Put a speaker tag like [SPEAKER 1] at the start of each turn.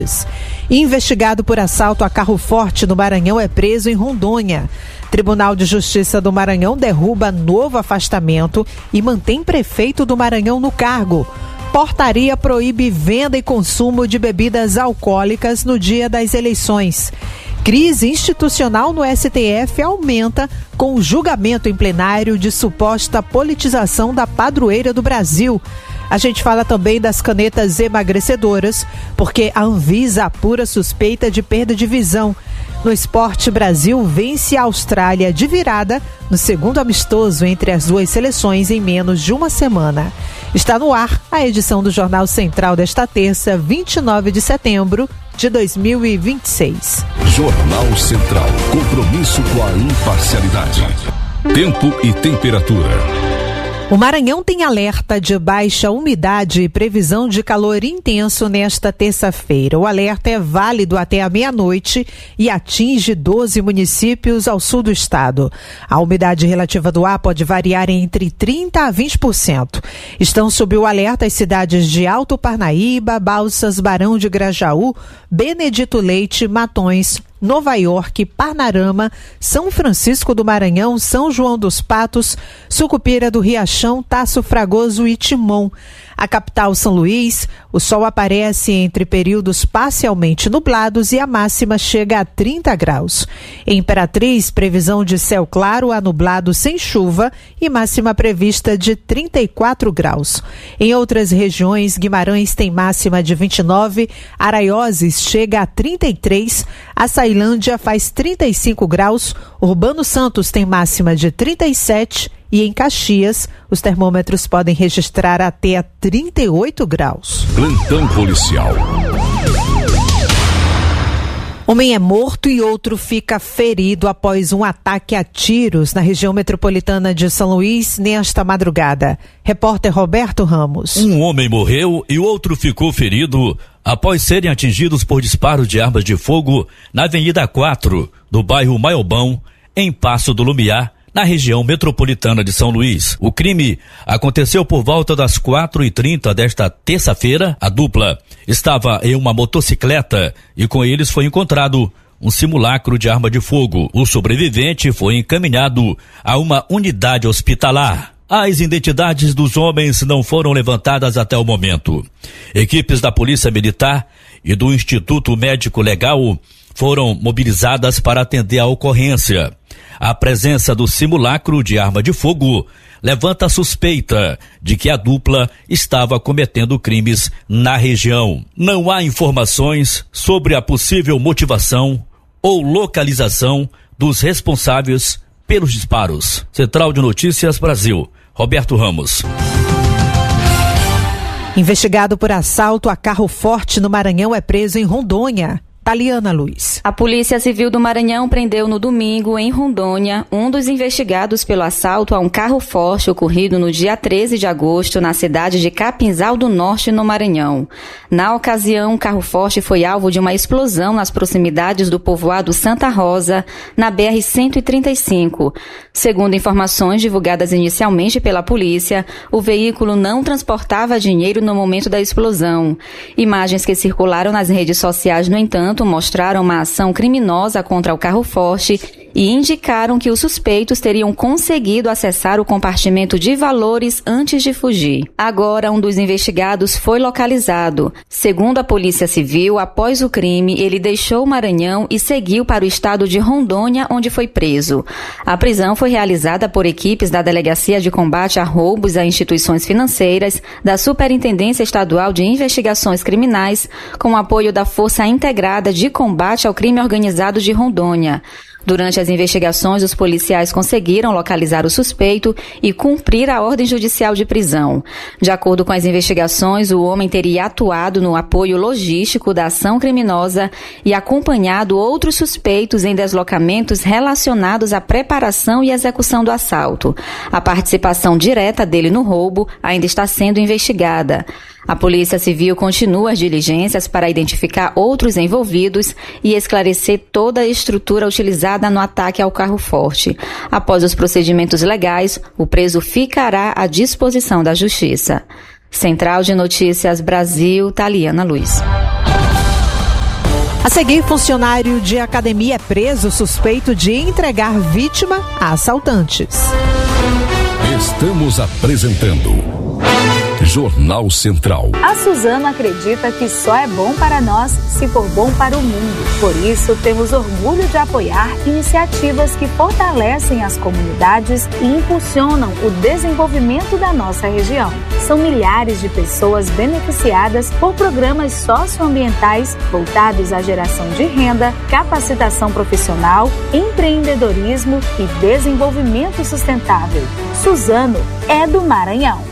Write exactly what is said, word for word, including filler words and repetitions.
[SPEAKER 1] Investigado por assalto a carro forte no Maranhão é preso em Rondônia. Tribunal de Justiça do Maranhão derruba novo afastamento e mantém prefeito do Maranhão no cargo. Portaria proíbe venda e consumo de bebidas alcoólicas no dia das eleições. Crise institucional no S T F aumenta com o julgamento em plenário de suposta politização da padroeira do Brasil. A gente fala também das canetas emagrecedoras, porque a Anvisa apura suspeita de perda de visão. No esporte, Brasil vence a Austrália de virada no segundo amistoso entre as duas seleções em menos de uma semana. Está no ar a edição do Jornal Central desta terça, vinte e nove de setembro de dois mil e vinte e seis.
[SPEAKER 2] Jornal Central. Compromisso com a imparcialidade. Tempo e temperatura.
[SPEAKER 1] O Maranhão tem alerta de baixa umidade e previsão de calor intenso nesta terça-feira. O alerta é válido até a meia-noite e atinge doze municípios ao sul do estado. A umidade relativa do ar pode variar entre trinta por cento a vinte por cento. Estão sob o alerta as cidades de Alto Parnaíba, Balsas, Barão de Grajaú, Benedito Leite, Matões, Nova York, Parnarama, São Francisco do Maranhão, São João dos Patos, Sucupira do Riachão, Taço Fragoso e Timon. A capital, São Luís, o sol aparece entre períodos parcialmente nublados e a máxima chega a trinta graus. Em Imperatriz, previsão de céu claro a nublado sem chuva e máxima prevista de trinta e quatro graus. Em outras regiões, Guimarães tem máxima de vinte e nove, Araioses chega a trinta e três, Açailândia faz trinta e cinco graus, Urbano Santos tem máxima de trinta e sete e em Caxias, os termômetros podem registrar até trinta e oito graus.
[SPEAKER 2] Plantão policial.
[SPEAKER 1] Homem é morto e outro fica ferido após um ataque a tiros na região metropolitana de São Luís nesta madrugada. Repórter Roberto Ramos.
[SPEAKER 3] Um homem morreu e outro ficou ferido após serem atingidos por disparos de armas de fogo na Avenida quatro, do bairro Maiobão, em Passo do Lumiar, na região metropolitana de São Luís. O crime aconteceu por volta das quatro e trinta desta terça-feira. A dupla estava em uma motocicleta e com eles foi encontrado um simulacro de arma de fogo. O sobrevivente foi encaminhado a uma unidade hospitalar. As identidades dos homens não foram levantadas até o momento. Equipes da Polícia Militar e do Instituto Médico Legal foram mobilizadas para atender a ocorrência. A presença do simulacro de arma de fogo levanta a suspeita de que a dupla estava cometendo crimes na região. Não há informações sobre a possível motivação ou localização dos responsáveis pelos disparos. Central de Notícias Brasil, Roberto Ramos.
[SPEAKER 1] Investigado por assalto a carro forte no Maranhão é preso em Rondônia. Taliana Luiz.
[SPEAKER 4] A Polícia Civil do Maranhão prendeu no domingo, em Rondônia, um dos investigados pelo assalto a um carro forte ocorrido no dia treze de agosto na cidade de Capinzal do Norte, no Maranhão. Na ocasião, o carro forte foi alvo de uma explosão nas proximidades do povoado Santa Rosa, na B R cento e trinta e cinco. Segundo informações divulgadas inicialmente pela polícia, o veículo não transportava dinheiro no momento da explosão. Imagens que circularam nas redes sociais, no entanto, mostraram uma ação criminosa contra o carro forte e indicaram que os suspeitos teriam conseguido acessar o compartimento de valores antes de fugir. Agora, um dos investigados foi localizado. Segundo a Polícia Civil, após o crime, ele deixou o Maranhão e seguiu para o estado de Rondônia, onde foi preso. A prisão foi realizada por equipes da Delegacia de Combate a Roubos a Instituições Financeiras, da Superintendência Estadual de Investigações Criminais, com o apoio da Força Integrada de Combate ao Crime Organizado de Rondônia. Durante as investigações, os policiais conseguiram localizar o suspeito e cumprir a ordem judicial de prisão. De acordo com as investigações, o homem teria atuado no apoio logístico da ação criminosa e acompanhado outros suspeitos em deslocamentos relacionados à preparação e execução do assalto. A participação direta dele no roubo ainda está sendo investigada. A Polícia Civil continua as diligências para identificar outros envolvidos e esclarecer toda a estrutura utilizada no ataque ao carro forte. Após os procedimentos legais, o preso ficará à disposição da Justiça. Central de Notícias Brasil, Taliana Luiz.
[SPEAKER 1] A seguir, funcionário de academia é preso suspeito de entregar vítima a assaltantes.
[SPEAKER 2] Estamos apresentando Jornal Central.
[SPEAKER 5] A Suzano acredita que só é bom para nós se for bom para o mundo. Por isso, temos orgulho de apoiar iniciativas que fortalecem as comunidades e impulsionam o desenvolvimento da nossa região. São milhares de pessoas beneficiadas por programas socioambientais voltados à geração de renda, capacitação profissional, empreendedorismo e desenvolvimento sustentável. Suzano é do Maranhão.